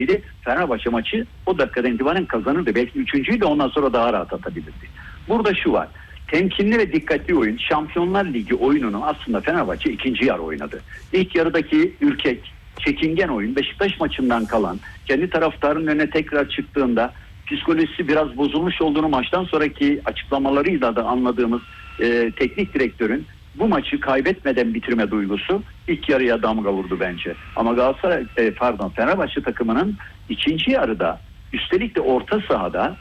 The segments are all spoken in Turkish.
Fenerbahçe maçı o dakikadan itibaren kazanırdı. Belki üçüncüyü de ondan sonra daha rahat atabilirdi. Burada şu var. Temkinli ve dikkatli oyun. Şampiyonlar Ligi oyununu aslında Fenerbahçe ikinci yarı oynadı. İlk yarıdaki ürkek, çekingen oyun, Beşiktaş maçından kalan, kendi taraftarının önüne tekrar çıktığında psikolojisi biraz bozulmuş olduğunu maçtan sonraki açıklamalarıyla da anladığımız teknik direktörün bu maçı kaybetmeden bitirme duygusu ilk yarıya damga vurdu bence. Ama Fenerbahçe takımının ikinci yarıda, üstelik de orta sahada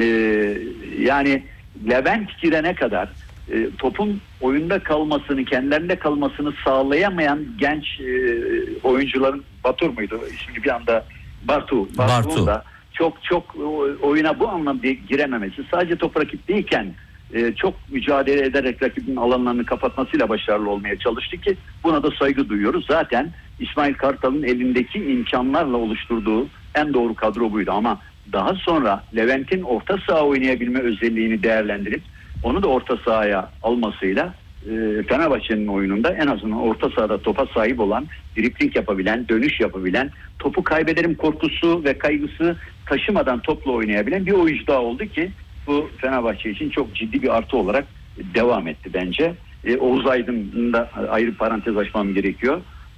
yani Levent girene kadar topun oyunda kalmasını, kendilerinde kalmasını sağlayamayan genç oyuncuların, Batur muydu? Şimdi bir anda Bartu da çok oyuna bu anlamda girememesi, sadece top rakipteyken çok mücadele ederek rakibin alanlarını kapatmasıyla başarılı olmaya çalıştı ki buna da saygı duyuyoruz. Zaten İsmail Kartal'ın elindeki imkanlarla oluşturduğu en doğru kadro buydu ama daha sonra Levent'in orta saha oynayabilme özelliğini değerlendirip onu da orta sahaya almasıyla Fenerbahçe'nin oyununda en azından orta sahada topa sahip olan, dribling yapabilen, dönüş yapabilen, topu kaybederim korkusu ve kaygısı taşımadan topla oynayabilen bir oyuncu daha oldu ki bu Fenerbahçe için çok ciddi bir artı olarak devam etti bence. Oğuz Aydın'ın da ayrı parantez açmam gerekiyor.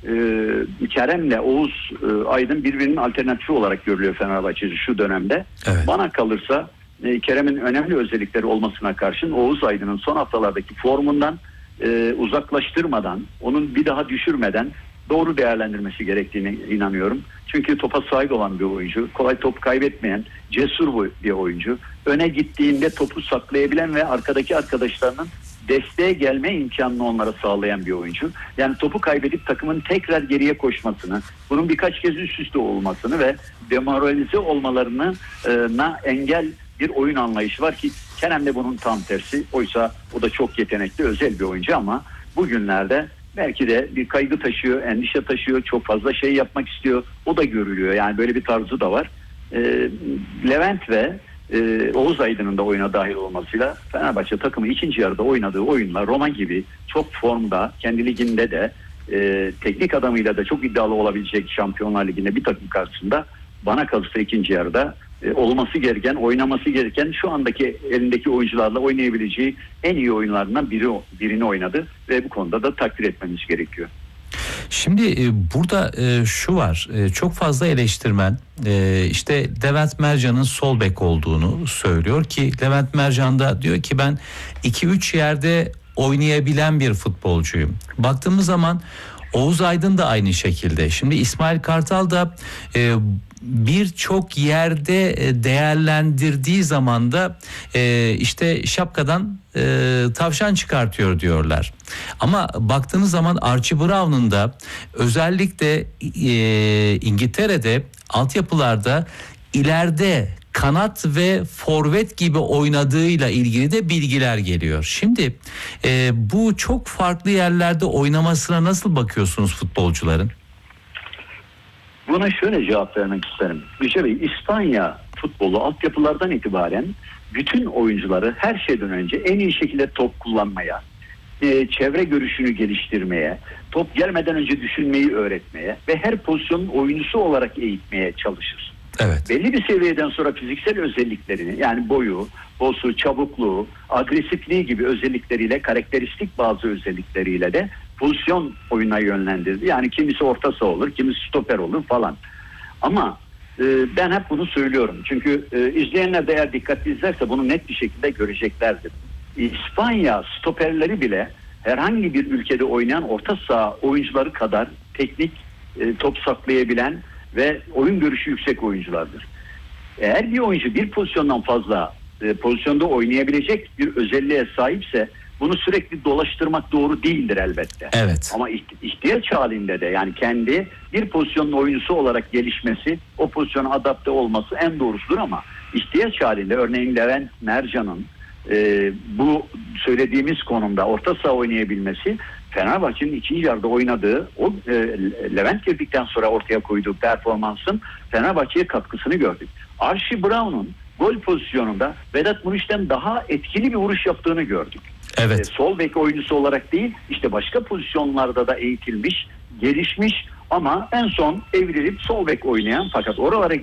Kerem'le Oğuz Aydın birbirinin alternatifi olarak görülüyor Fenerbahçe'ci şu dönemde. Evet. Bana kalırsa Kerem'in önemli özellikleri olmasına karşın Oğuz Aydın'ın son haftalardaki formundan uzaklaştırmadan, onun bir daha düşürmeden doğru değerlendirmesi gerektiğine inanıyorum. Çünkü topa sahip olan bir oyuncu, kolay top kaybetmeyen, cesur bir oyuncu. Öne gittiğinde topu saklayabilen ve arkadaki arkadaşlarının desteğe gelme imkanını onlara sağlayan bir oyuncu. Yani topu kaybedip takımın tekrar geriye koşmasını, bunun birkaç kez üst üste olmasını ve demoralize olmalarına engel bir oyun anlayışı var ki Kerem de bunun tam tersi. Oysa o da çok yetenekli, özel bir oyuncu ama bugünlerde belki de bir kaygı taşıyor, endişe taşıyor, çok fazla şey yapmak istiyor. O da görülüyor. Yani böyle bir tarzı da var. Levent ve Oğuz Aydın'ın da oyuna dahil olmasıyla Fenerbahçe takımı ikinci yarıda oynadığı oyunla Roma gibi çok formda, kendi liginde de teknik adamıyla da çok iddialı olabilecek Şampiyonlar Ligi'nde bir takım karşısında bana kalırsa ikinci yarıda olması gereken, oynaması gereken şu andaki elindeki oyuncularla oynayabileceği en iyi oyunlarından birini oynadı ve bu konuda da takdir etmemiz gerekiyor. Şimdi burada şu var, çok fazla eleştirmen işte Levent Mercan'ın sol bek olduğunu söylüyor ki Levent Mercan da diyor ki ben 2-3 yerde oynayabilen bir futbolcuyum. Baktığımız zaman Oğuz Aydın da aynı şekilde. Şimdi İsmail Kartal da birçok yerde değerlendirdiği zaman da işte şapkadan tavşan çıkartıyor diyorlar. Ama baktığınız zaman Archie Brown'un da özellikle İngiltere'de altyapılarda ileride kanat ve forvet gibi oynadığıyla ilgili de bilgiler geliyor. Şimdi bu çok farklı yerlerde oynamasına nasıl bakıyorsunuz futbolcuların? Buna şöyle cevap vermek isterim. Gülşah Bey, İspanya futbolu altyapılardan itibaren bütün oyuncuları her şeyden önce en iyi şekilde top kullanmaya, çevre görüşünü geliştirmeye, top gelmeden önce düşünmeyi öğretmeye ve her pozisyonun oyuncusu olarak eğitmeye çalışır. Evet. Belli bir seviyeden sonra fiziksel özelliklerini, yani boyu, posu, çabukluğu, agresifliği gibi özellikleriyle, karakteristik bazı özellikleriyle de pozisyon oyuna yönlendirdi. Yani kimisi orta saha olur, kimisi stoper olur falan. Ama ben hep bunu söylüyorum. Çünkü izleyenler de eğer dikkatli izlerse bunu net bir şekilde göreceklerdir. İspanya stoperleri bile herhangi bir ülkede oynayan orta saha oyuncuları kadar teknik, top saklayabilen ve oyun görüşü yüksek oyunculardır. Eğer bir oyuncu bir pozisyondan fazla pozisyonda oynayabilecek bir özelliğe sahipse bunu sürekli dolaştırmak doğru değildir elbette. Evet. Ama ihtiyaç halinde de yani kendi bir pozisyonun oyuncusu olarak gelişmesi, o pozisyona adapte olması en doğrusudur ama ihtiyaç halinde örneğin Levent Mercan'ın bu söylediğimiz konumda orta saha oynayabilmesi Fenerbahçe'nin ikinci yarıda oynadığı o Levent girdikten sonra ortaya koyduğu performansın Fenerbahçe'ye katkısını gördük. Archie Brown'un gol pozisyonunda Vedat Muriç'ten daha etkili bir vuruş yaptığını gördük. Evet. Sol bek oyuncusu olarak değil, işte başka pozisyonlarda da eğitilmiş, gelişmiş Ama en son evrilip sol bek oynayan fakat oralara